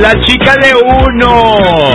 La chica de uno.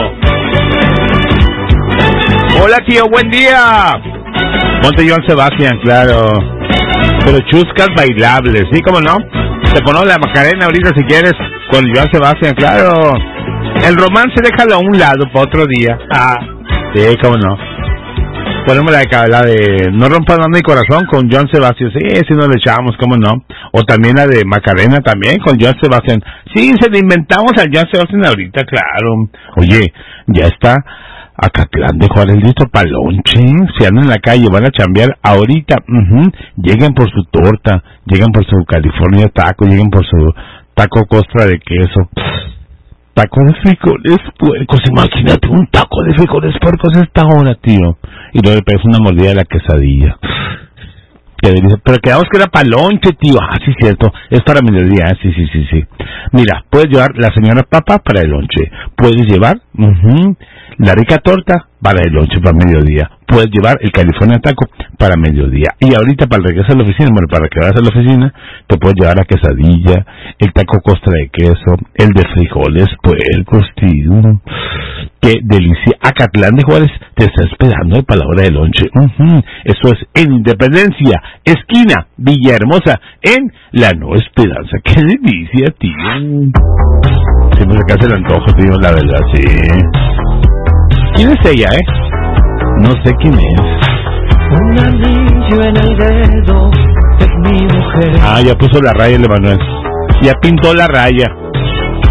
Hola, tío, buen día. Ponte Joan Sebastián, claro. Pero chuscas bailables, ¿sí? ¿Cómo no? Te ponemos la Macarena ahorita si quieres con Joan Sebastián, claro. El romance déjalo a un lado para otro día. Sí, ¿cómo no? Ponemos la de No rompas más mi corazón con Joan Sebastián. Sí, nos le echamos, ¿cómo no? O también la de Macarena también con Joan Sebastián. Sí, se le inventamos al Joan Sebastián ahorita, claro. Oye, ya está Acatlán de Juárez listo para lonche. Si andan en la calle, van a chambear ahorita. Llegan por su torta, llegan por su California taco, llegan por su taco costra de queso. Taco de frijoles puercos, imagínate un taco de frijoles puercos a esta hora, tío. Y luego le pegas una mordida de la quesadilla. Pero quedamos que era para lonche, tío. Sí, cierto. Es para mediodía, sí. Mira, puedes llevar la señora papa para el lonche. Puedes llevar la rica torta para el lonche para mediodía. Puedes llevar el California taco para mediodía. Y ahorita para el regreso a la oficina, bueno, para que vayas a la oficina, te puedes llevar la quesadilla, el taco costra de queso, el de frijoles puercos, tío. Qué delicia. Acatlán de Juárez te está esperando para la hora de lonche. Eso es en Independencia, esquina Villahermosa, en La Nueva Esperanza. Qué delicia, tío. Siempre se hace el antojo, tío, la verdad, sí. ¿Quién es ella, No sé quién es. Un anillo en el dedo es mi mujer. Ya puso la raya el Emanuel. Ya pintó la raya.